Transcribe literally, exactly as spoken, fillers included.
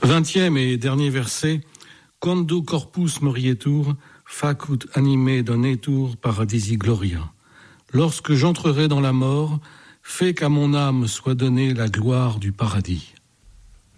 Vingtième et dernier verset. Quando corpus morietur, facut anime donetur paradisi gloria. Lorsque j'entrerai dans la mort, fais qu'à mon âme soit donnée la gloire du paradis.